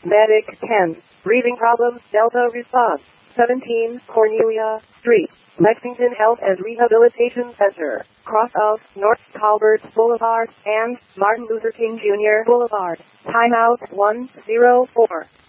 Medic 10. Breathing problems, Delta response. 17 Cornelia Street, Lexington Health and Rehabilitation Center, cross of North Colbert Boulevard and Martin Luther King Jr. Boulevard. Timeout 104.